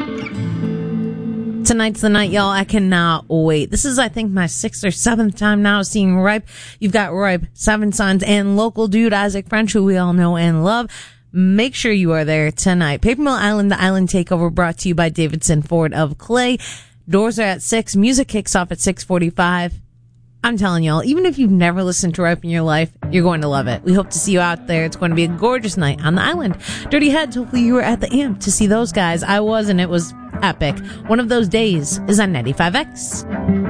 Tonight's the night, y'all. I cannot wait. This is, I think, my 6th or 7th time now seeing Ripe. You've got Ripe, Seven Sons, and local dude Isaac French, who we all know and love. Make sure you are there tonight. Paper Mill Island, the Island Takeover, brought to you by Davidson Ford of Clay. Doors are at 6. Music kicks off at 6:45. I'm telling y'all, even if you've never listened to Ripe in your life, you're going to love it. We hope to see you out there. It's going to be a gorgeous night on the island. Dirty Heads, hopefully you were at the Amp to see those guys. I was, and it was epic. One of those days is on 95X.